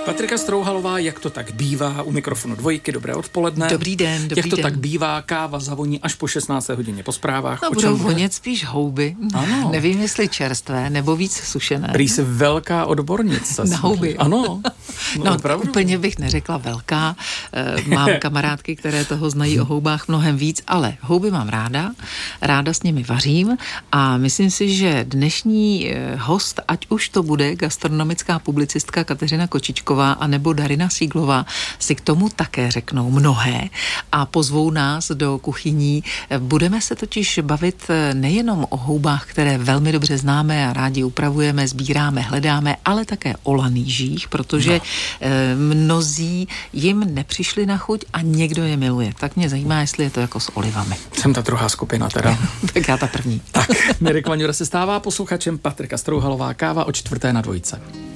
Patrika Strouhalová, jak to tak bývá, u mikrofonu Dvojky, dobré odpoledne. Dobrý den, dobrý Jak to den. tak bývá, káva zavoní až po 16. hodině po zprávách. No, budou vonět spíš houby. Ano. Nevím, jestli čerstvé, nebo víc sušené. Prý jsi velká odbornice. Na houby. Ano. No, úplně bych neřekla velká. Mám kamarádky, které toho znají o houbách mnohem víc, ale houby mám ráda s nimi vařím a myslím si, že dnešní host, ať už to bude gastronomická publicistka Kateřina Kočičková anebo Darina Síglová, si k tomu také řeknou mnohé a pozvou nás do kuchyní. Budeme se totiž bavit nejenom o houbách, které velmi dobře známe a rádi upravujeme, sbíráme, hledáme, ale také o lanýžích, protože mnozí jim nepřišli na chuť a někdo je miluje. Tak mě zajímá, jestli je to jako s olivami. Jsem ta druhá skupina teda. Tak já ta první. Tak, Mirek Vaňura se stává posluchačem, Patrika Strouhalová, káva o 4. na Dvojce.